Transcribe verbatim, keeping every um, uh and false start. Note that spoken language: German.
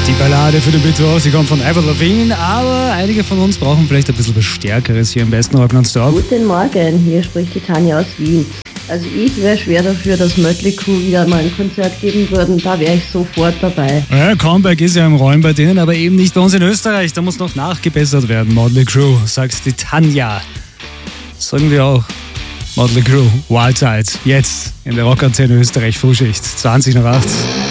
Die Ballade für den Mittwoch, sie kommt von Avril Lavigne, aber einige von uns brauchen vielleicht ein bisschen was Stärkeres hier im besten Rock nonstop. Guten Morgen, hier spricht die Tanja aus Wien. Also ich wäre schwer dafür, dass Mötley Crüe wieder mal ein Konzert geben würden, da wäre ich sofort dabei. Ja, Comeback ist ja im Rollen bei denen, aber eben nicht bei uns in Österreich, da muss noch nachgebessert werden. Mötley Crüe, sagt die Tanja. Das sagen wir auch. Mötley Crüe, Wild Side, jetzt in der Rockantenne Österreich Frühschicht, zwanzig nach acht.